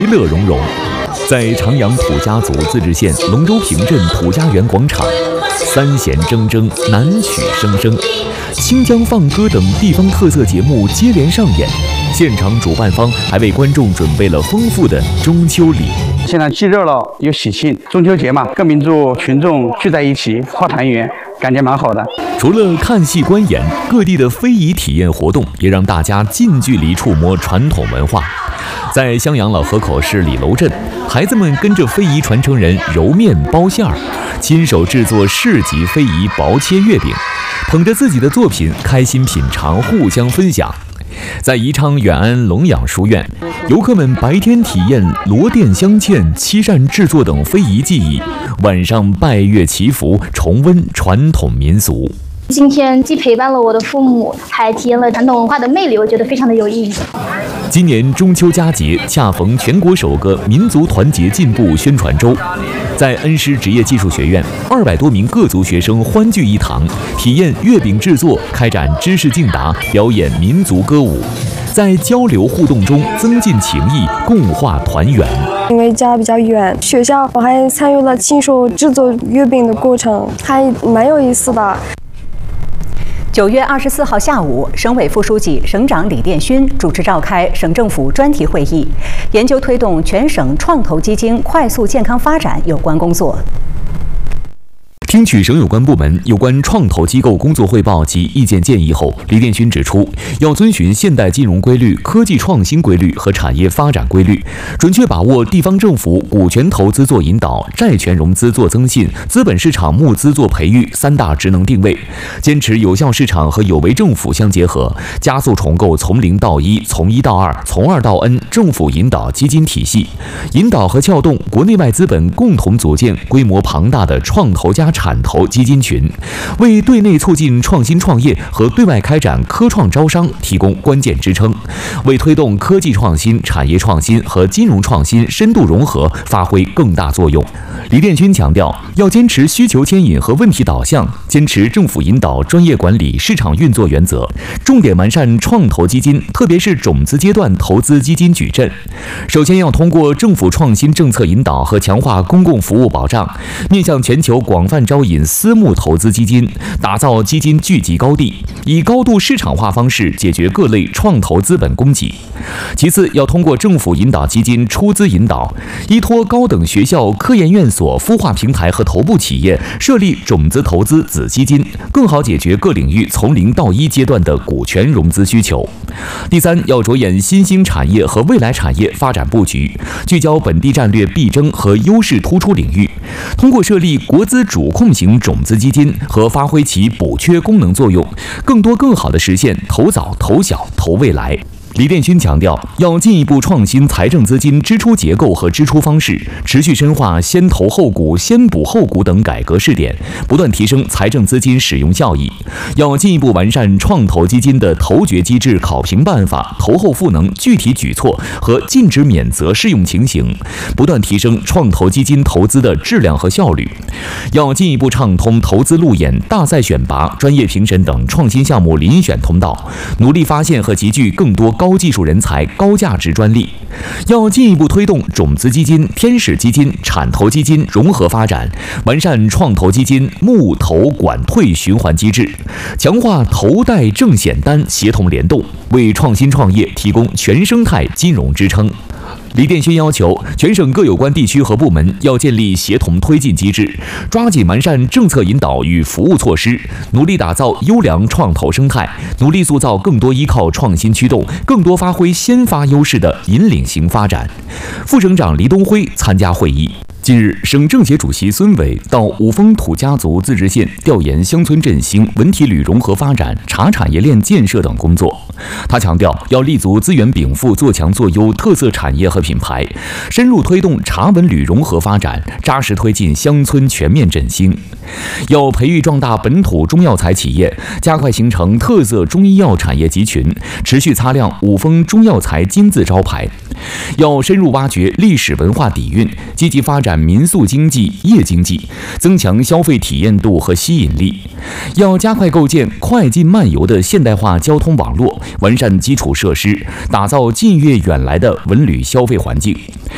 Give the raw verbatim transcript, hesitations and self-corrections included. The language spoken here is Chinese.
其乐融融。在长阳土家族自治县龙州坪镇土家园广场，三弦铮铮，南曲声声，清江放歌等地方特色节目接连上演。现场主办方还为观众准备了丰富的中秋礼。 现在既热闹又喜庆，中秋节嘛，各民族群众聚在一起话团圆，感觉蛮好的。 除了看戏观演，各地的非遗体验活动也让大家近距离触摸传统文化。在襄阳老河口市李楼镇，孩子们跟着非遗传承人揉面包馅儿，亲手制作市级非遗薄切月饼，捧着自己的作品开心品尝，互相分享。在宜昌远安龙养书院，游客们白天体验罗甸镶嵌、漆扇制作等非遗技艺，晚上拜月祈福，重温传统民俗。 今天既陪伴了我的父母，还体验了传统文化的魅力，我觉得非常的有意义。 今年中秋佳节恰逢全国首个民族团结进步宣传周，在恩施职业技术学院，二百多名各族学生欢聚一堂，体验月饼制作，开展知识竞答，表演民族歌舞，在交流互动中增进情谊，共话团圆。 因为家比较远，学校我还参与了亲手制作月饼的过程，还蛮有意思的。 九月二十四号下午，省委副书记、省长李殿勋主持召开省政府专题会议，研究推动全省创投基金快速健康发展有关工作。 听取省有关部门有关创投机构工作汇报及意见建议后，李殿勋指出，要遵循现代金融规律、科技创新规律和产业发展规律，准确把握地方政府股权投资做引导、债权融资做增信、资本市场募资做培育三大职能定位，坚持有效市场和有为政府相结合，加速重构从零到一、从一到二、从二到 N 政府引导基金体系，引导和撬动国内外资本共同组建规模庞大的创投加产投基金群，为对内促进创新创业和对外开展科创招商提供关键支撑，为推动科技创新、产业创新和金融创新深度融合发挥更大作用。李殿勋强调，要坚持需求牵引和问题导向，坚持政府引导、专业管理、市场运作原则，重点完善创投基金，特别是种子阶段投资基金矩阵。首先要通过政府创新政策引导和强化公共服务保障，面向全球广泛招引私募投资基金，打造基金聚集高地，以高度市场化方式解决各类创投资本供给。其次，要通过政府引导基金出资引导，依托高等学校、科研院所、孵化平台和头部企业设立种子投资子基金，更好解决各领域从零到一阶段的股权融资需求。第三，要着眼新兴产业和未来产业发展布局，聚焦本地战略必争和优势突出领域，通过设立国资主控型种子基金和发挥其补缺功能作用，更多更好地实现投早、投小、投未来。李殿勋强调，要进一步创新财政资金支出结构和支出方式，持续深化先投后股、先补后股等改革试点，不断提升财政资金使用效益。要进一步完善创投基金的投决机制、考评办法、投后赋能具体举措和禁止免责适用情形，不断提升创投基金投资的质量和效率。要进一步畅通投资路演、大赛选拔、专业评审等创新项目遴选通道，努力发现和集聚更多高技术人才、高价值专利。要进一步推动种子基金、天使基金、产投基金融合发展，完善创投基金募投管退循环机制，强化投贷正险单协同联动，为创新创业提供全生态金融支撑。李殿勋要求全省各有关地区和部门要建立协同推进机制，抓紧完善政策引导与服务措施，努力打造优良创投生态，努力塑造更多依靠创新驱动、更多发挥先发优势的引领型发展。副省长黎东辉参加会议。近日，省政协主席孙伟到五峰土家族自治县调研乡村振兴、文体旅融合发展、茶产业链建设等工作。他强调，要立足资源禀赋、做强做优特色产业和品牌，深入推动茶文旅融合发展，扎实推进乡村全面振兴。要培育壮大本土中药材企业，加快形成特色中医药产业集群，持续擦亮五峰中药材金字招牌。要深入挖掘历史文化底蕴，积极发展民宿经济、夜经济，增强消费体验度和吸引力。要加快构建快进慢游的现代化交通网络，完善基础设施，打造近悦远来的文旅消费环境。